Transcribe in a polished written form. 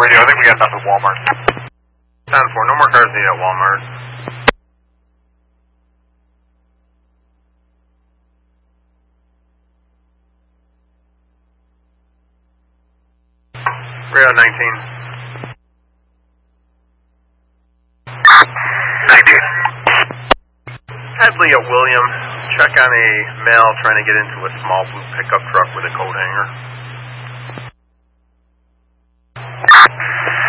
radio, I think we got enough at Walmart. 10-4, no more cars needed at Walmart. Radio 19. 19. Headley at William, check on a male trying to get into a small blue pickup truck with a coat hanger.